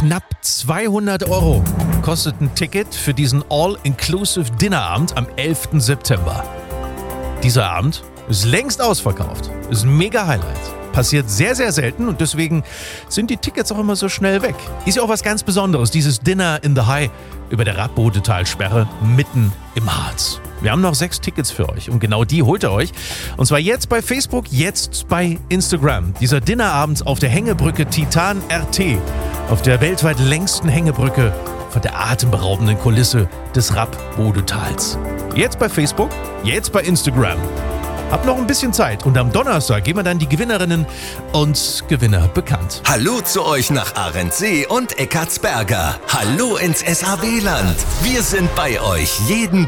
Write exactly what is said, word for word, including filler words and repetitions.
Knapp zweihundert Euro kostet ein Ticket für diesen All-Inclusive Dinnerabend am elften September. Dieser Abend ist längst ausverkauft. Ist ein mega Highlight. Passiert sehr, sehr selten und deswegen sind die Tickets auch immer so schnell weg. Ist ja auch was ganz Besonderes, dieses Dinner in the High über der Radbodetalsperre mitten im Harz. Wir haben noch sechs Tickets für euch und genau die holt ihr euch. Und zwar jetzt bei Facebook, jetzt bei Instagram. Dieser Dinnerabend auf der Hängebrücke Titan R T, auf der weltweit längsten Hängebrücke von der atemberaubenden Kulisse des Radbodetals. Jetzt bei Facebook, jetzt bei Instagram. Habt noch ein bisschen Zeit und am Donnerstag geben wir dann die Gewinnerinnen und Gewinner bekannt. Hallo zu euch nach Arendsee und Eckartsberger. Hallo ins S A W-Land. Wir sind bei euch jeden